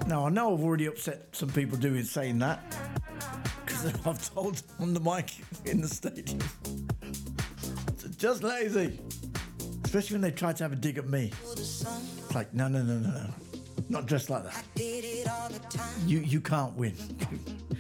Now, I know I've already upset some people saying that, because I've told on the mic in the stadium. It's just lazy. Especially when they try to have a dig at me. It's like, no. Not just like that. You can't win.